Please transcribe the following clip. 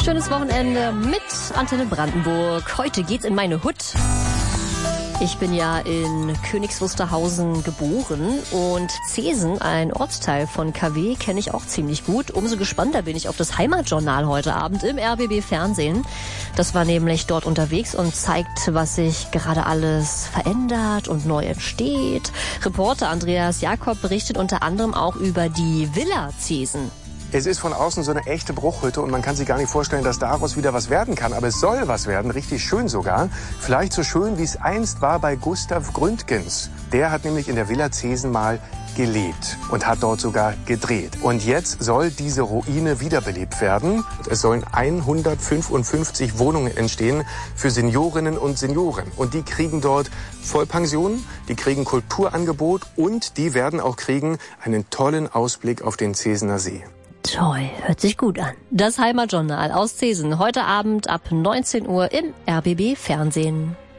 Schönes Wochenende mit Antenne Brandenburg. Heute geht's in meine Hut. Ich bin ja in Königs Wusterhausen geboren und Zeesen, ein Ortsteil von KW, kenne ich auch ziemlich gut. Umso gespannter bin ich auf das Heimatjournal heute Abend im RBB Fernsehen. Das war nämlich dort unterwegs und zeigt, was sich gerade alles verändert und neu entsteht. Reporter Andreas Jakob berichtet unter anderem auch über die Villa Zeesen. Es ist von außen so eine echte Bruchhütte und man kann sich gar nicht vorstellen, dass daraus wieder was werden kann. Aber es soll was werden, richtig schön sogar. Vielleicht so schön, wie es einst war bei Gustav Gründgens. Der hat nämlich in der Villa Zeesen mal gelebt und hat dort sogar gedreht. Und jetzt soll diese Ruine wiederbelebt werden. Es sollen 155 Wohnungen entstehen für Seniorinnen und Senioren. Und die kriegen dort Vollpension, die kriegen Kulturangebot und die werden auch kriegen einen tollen Ausblick auf den Zesener See. Toll, hört sich gut an. Das Heimatjournal aus Zeesen, heute Abend ab 19 Uhr im RBB Fernsehen.